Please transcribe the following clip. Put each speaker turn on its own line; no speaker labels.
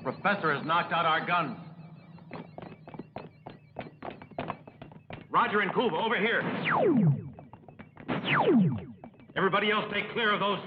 professor has knocked out our guns. Roger and Kuva, over here. Everybody else stay clear of those